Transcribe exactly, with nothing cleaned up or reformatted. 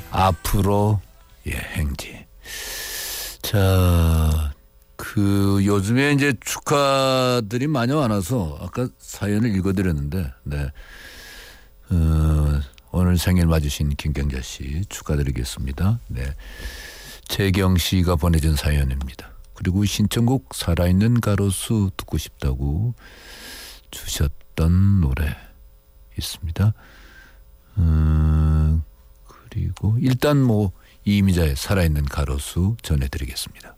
앞으로 예, 행지. 자, 그 요즘에 이제 축하들이 많이 많아서 아까 사연을 읽어드렸는데, 네, 어, 오늘 생일 맞으신 김경자 씨 축하드리겠습니다. 네, 재경 씨가 보내준 사연입니다. 그리고 신청곡 살아있는 가로수 듣고 싶다고 주셨던 노래 있습니다. 음, 그리고 일단 뭐 이미자의 살아있는 가로수 전해드리겠습니다.